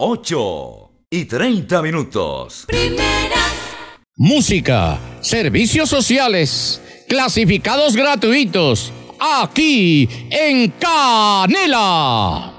8:30. Primera. Música, servicios sociales, clasificados gratuitos, aquí en Canela.